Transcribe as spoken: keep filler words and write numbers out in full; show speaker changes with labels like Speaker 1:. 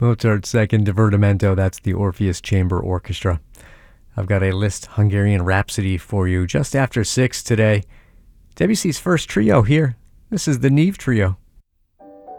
Speaker 1: Mozart's Second Divertimento, that's the Orpheus Chamber Orchestra. I've got a Liszt Hungarian Rhapsody for you just after six today. Debussy's first trio here. This is the Neve Trio.